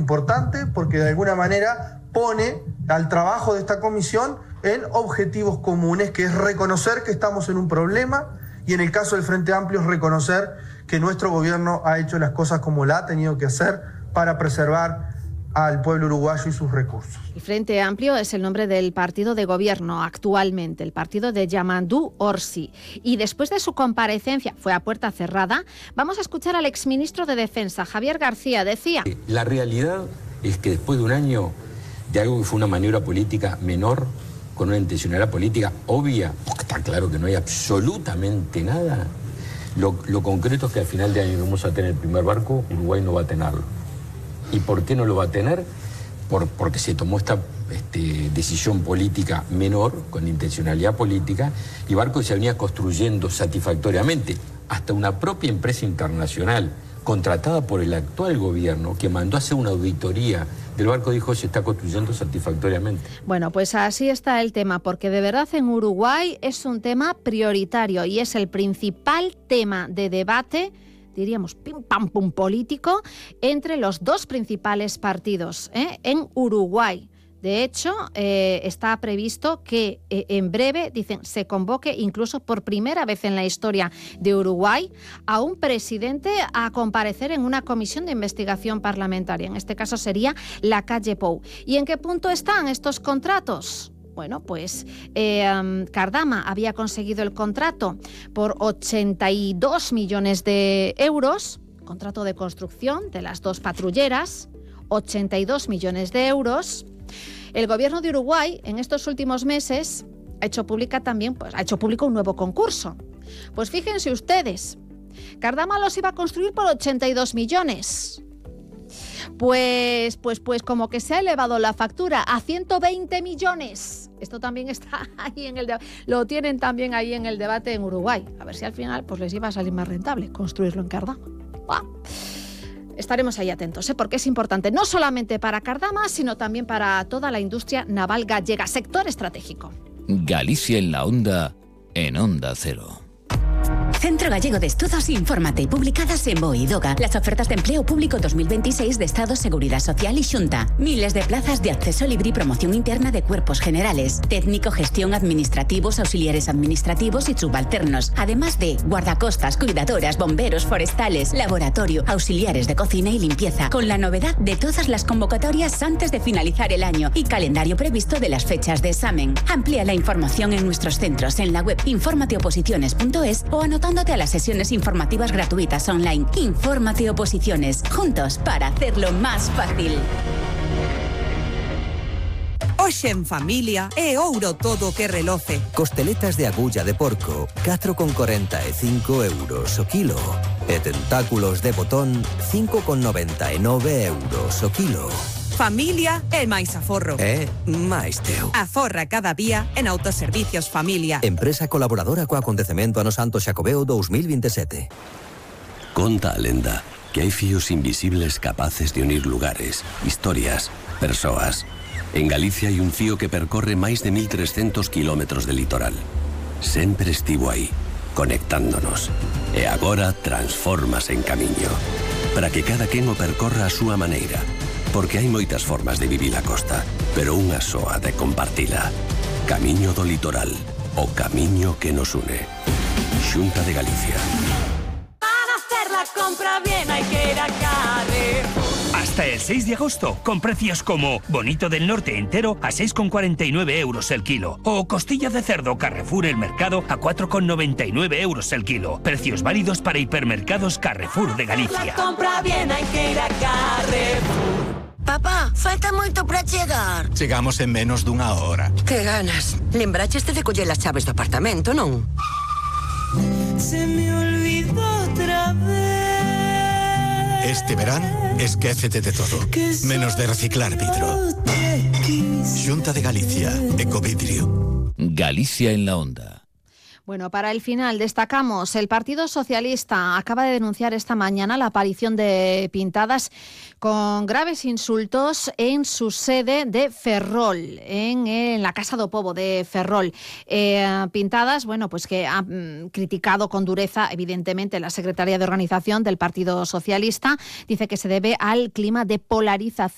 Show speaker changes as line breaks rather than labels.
importante porque de alguna manera pone al trabajo de esta comisión en objetivos comunes, que es reconocer que estamos en un problema y en el caso del Frente Amplio es reconocer que nuestro gobierno ha hecho las cosas como la ha tenido que hacer para preservar al pueblo uruguayo y sus recursos.
El Frente Amplio es el nombre del partido de gobierno actualmente, el partido de Yamandú Orsi. Y después de su comparecencia, fue a puerta cerrada, vamos a escuchar al exministro de Defensa, Javier García. Decía:
la realidad es que después de un año de algo que fue una maniobra política menor, con una intencionalidad política obvia, porque está claro que no hay absolutamente nada, lo concreto es que al final de año vamos a tener el primer barco, Uruguay no va a tenerlo. ¿Y por qué no lo va a tener? Porque se tomó esta decisión política menor, con intencionalidad política, y barco se venía construyendo satisfactoriamente. Hasta una propia empresa internacional, contratada por el actual gobierno, que mandó a hacer una auditoría del barco, dijo se está construyendo satisfactoriamente.
Bueno, pues así está el tema, porque de verdad en Uruguay es un tema prioritario y es el principal tema de debate, diríamos pim pam pum político, entre los dos principales partidos en Uruguay. De hecho, está previsto que en breve, dicen, se convoque incluso por primera vez en la historia de Uruguay a un presidente a comparecer en una comisión de investigación parlamentaria. En este caso sería la Calle Pou. ¿Y en qué punto están estos contratos? Bueno, pues Cardama había conseguido el contrato por 82 millones de euros, contrato de construcción de las dos patrulleras, 82 millones de euros. El gobierno de Uruguay en estos últimos meses ha hecho público un nuevo concurso. Pues fíjense ustedes, Cardama los iba a construir por 82 millones. Pues como que se ha elevado la factura a 120 millones. Esto también está ahí lo tienen también ahí en el debate en Uruguay. A ver si al final pues les iba a salir más rentable construirlo en Cardama. Estaremos ahí atentos, porque es importante no solamente para Cardama, sino también para toda la industria naval gallega, sector estratégico.
Galicia en la Onda, en Onda Cero.
Centro Gallego de Estudos Infórmate, publicadas en BOE y DOGA. Las ofertas de empleo público 2026 de Estado, Seguridad Social y Xunta. Miles de plazas de acceso libre y promoción interna de cuerpos generales, técnico, gestión, administrativos, auxiliares administrativos y subalternos. Además de guardacostas, cuidadoras, bomberos, forestales, laboratorio, auxiliares de cocina y limpieza. Con la novedad de todas las convocatorias antes de finalizar el año y calendario previsto de las fechas de examen. Amplía la información en nuestros centros en la web informateoposiciones.es o anotándote a las sesiones informativas gratuitas online. Infórmate Oposiciones, juntos para hacerlo más fácil.
Hoxe en familia é ouro todo que reloce.
Costeletas de agulla de porco, 4,45 euros o kilo. E tentáculos de botón, 5,99 euros o kilo.
Familia é máis aforro.
É máis teu.
Aforra cada día en Autoservicios Familia.
Empresa colaboradora co acontecemento Ano Santo Xacobeo 2027.
Conta a lenda que hai fíos invisibles capaces de unir lugares, historias, persoas. En Galicia hai un fío que percorre máis de 1.300 kilómetros de litoral. Sempre estivo aí, conectándonos. E agora transformas en camiño. Para que cada quen o percorra a súa maneira. Porque hai moitas formas de vivir a costa, pero unha soa de compartila. Camiño do litoral, o camiño que nos une. Xunta de Galicia.
Para hacer la compra bien hay que ir a Carrefour. Hasta el 6 de agosto, con precios como bonito del norte entero a 6,49 euros el kilo. O costilla de cerdo Carrefour El Mercado a 4,99 euros el kilo. Precios válidos para hipermercados Carrefour de Galicia.
La compra bien hay que ir a Carrefour.
Papá, falta moito para chegar.
Chegamos en menos dunha hora.
Que ganas. Lembracheste de coller as chaves do apartamento, non?
Se me olvidó otra vez.
Este verán, esquécete de todo, menos de reciclar vidro. Xunta de Galicia, Ecovidrio.
Galicia en la Onda.
Bueno, para el final destacamos, el Partido Socialista acaba de denunciar esta mañana la aparición de pintadas con graves insultos en su sede de Ferrol, en la Casa do Pobo de Ferrol. Pintadas, bueno, pues que ha criticado con dureza, evidentemente, la Secretaría de Organización del Partido Socialista. Dice que se debe al clima de polarización